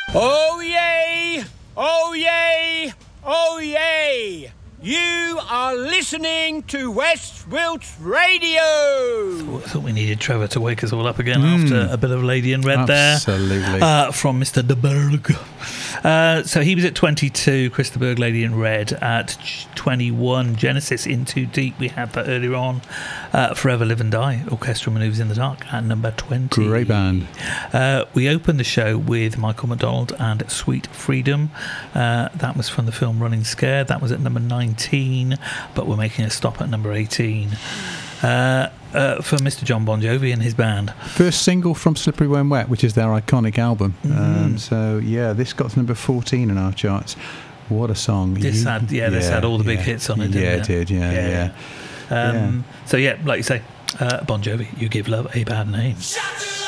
Oh yay! Oh yay! Oh yay! You are listening to West Wilts Radio. I thought we needed Trevor to wake us all up again after a bit of Lady in Red there. Absolutely. From Mr. De Berg. So he was at 22, Chris de Berg, Lady in Red at 21. Genesis, In Too Deep, we had that earlier on. Forever Live and Die, Orchestral Manoeuvres in the Dark at number 20. Great band. We opened the show with Michael McDonald and Sweet Freedom. That was from the film Running Scared. That was at number 19, but we're making a stop at number 18. For Mr. John Bon Jovi and his band. First single from Slippery When Wet, which is their iconic album. So, yeah, this got to number 14 in our charts. What a song. This had all the big hits on it, didn't it? It did, yeah. So, yeah, like you say, Bon Jovi, You Give Love a Bad Name.